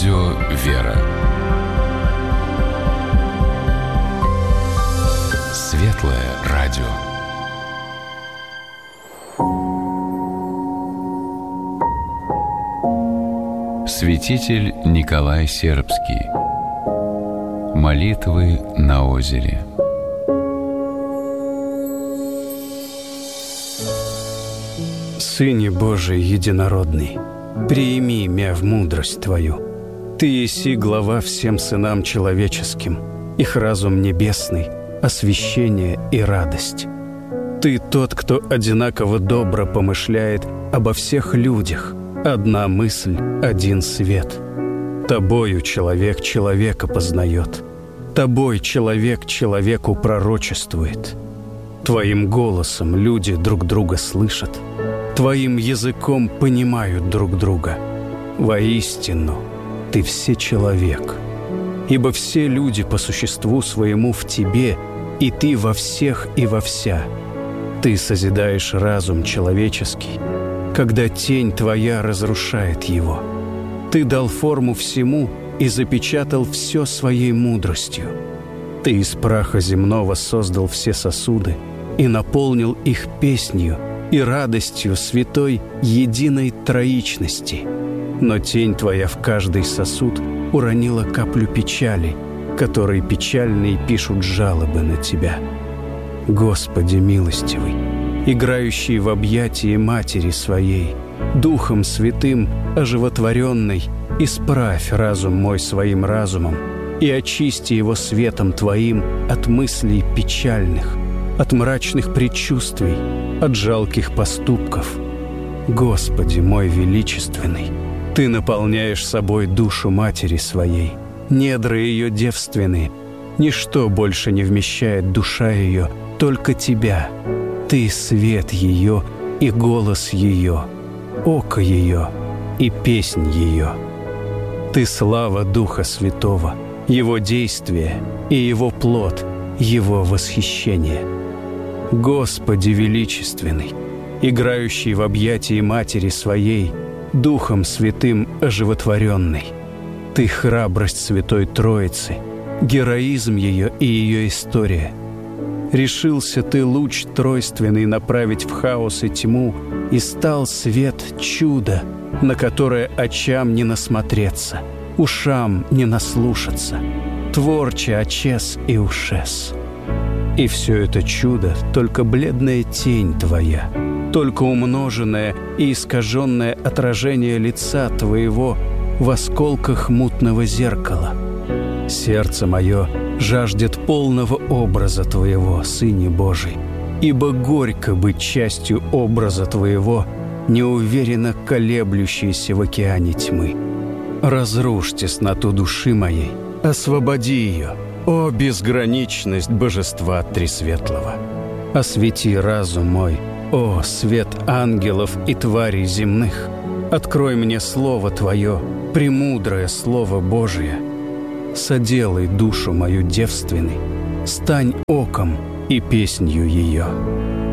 Радио «Вера». Светлое радио. Святитель Николай Сербский. Молитвы на озере. Сыне Божий единородный, приими мя в мудрость Твою. Ты еси глава всем сынам человеческим, их разум небесный, освящение и радость. Ты тот, кто одинаково добро помышляет обо всех людях, одна мысль, один свет. Тобою человек человека познает, Тобой человек человеку пророчествует. Твоим голосом люди друг друга слышат, Твоим языком понимают друг друга. Воистину, Ты всечеловек, ибо все люди по существу своему в Тебе, и Ты во всех и во вся. Ты созидаешь разум человеческий, когда тень Твоя разрушает его. Ты дал форму всему и запечатал все Своей мудростью. Ты из праха земного создал все сосуды и наполнил их песнью и радостью святой единой троичности. Но тень Твоя в каждый сосуд уронила каплю печали, которой печальные пишут жалобы на Тебя. Господи милостивый, играющий в объятии Матери Своей, Духом Святым оживотворенный, исправь разум мой своим разумом и очисти его светом Твоим от мыслей печальных, от мрачных предчувствий, от жалких поступков. Господи мой величественный, Ты наполняешь собой душу Матери Своей, недра ее девственные, ничто больше не вмещает душа ее, только Тебя. Ты свет ее и голос ее, око ее и песнь ее. Ты слава Духа Святого, Его действие и Его плод, Его восхищение. Господи величественный, играющий в объятии Матери Своей, Духом Святым оживотворенный. Ты храбрость Святой Троицы, героизм ее и ее история. Решился Ты луч тройственный направить в хаос и тьму, и стал свет чудо, на которое очам не насмотреться, ушам не наслушаться, творче очес и ушес. И все это чудо — только бледная тень Твоя, только умноженное и искаженное отражение лица Твоего в осколках мутного зеркала. Сердце мое жаждет полного образа Твоего, Сыне Божий, ибо горько быть частью образа Твоего, неуверенно колеблющейся в океане тьмы. Разрушь тесноту души моей, освободи ее, о безграничность Божества Тресветлого. Освети разум мой, о свет ангелов и тварей земных. Открой мне Слово Твое, премудрое Слово Божие. Соделай душу мою девственной, стань оком и песнью ее.